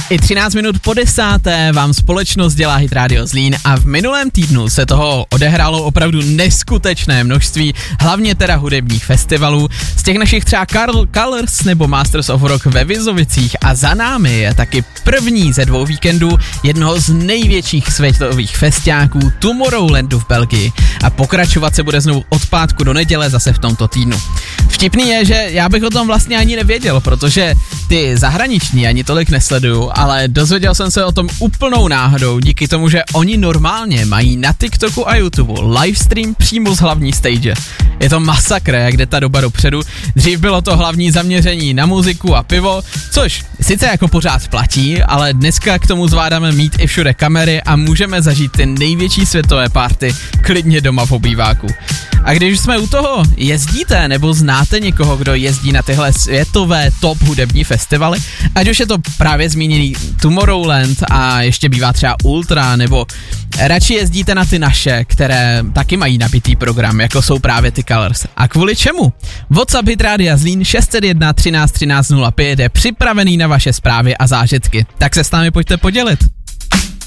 I 13 minut po 10. vám společnost dělá Hit Radio Zlín a v minulém týdnu se toho odehrálo opravdu neskutečné množství, hlavně teda hudebních festivalů. Z těch našich třeba Colors nebo Masters of Rock ve Vizovicích a za námi je taky první ze 2 víkendů jednoho z největších světových festiáků Tomorrowlandu v Belgii a pokračovat se bude znovu od pátku do neděle zase v tomto týdnu. Vtipný je, že já bych o tom vlastně ani nevěděl, protože ty zahraniční ani tolik nesleduju, ale dozvěděl jsem se o tom úplnou náhodou díky tomu, že oni normálně mají na TikToku a YouTube livestream přímo z hlavní stage. Je to masakr, jak jde ta doba dopředu. Dřív bylo to hlavní zaměření na muziku a pivo, což sice jako pořád platí, ale dneska k tomu zvládáme mít i všude kamery a můžeme zažít ty největší světové party klidně doma v obýváku. A když jsme u toho, jezdíte nebo znáte někoho, kdo jezdí na tyhle světové top hudební festivaly, ať už je to právě zmíněný Tomorrowland a ještě bývá třeba Ultra, nebo radši jezdíte na ty naše, které taky mají nabitý program, jako jsou právě ty Colors. A kvůli čemu? WhatsApp Hit Radia Zlín 601 13 13 05 je připravený na vaše zprávy a zážitky. Tak se s námi pojďte podělit.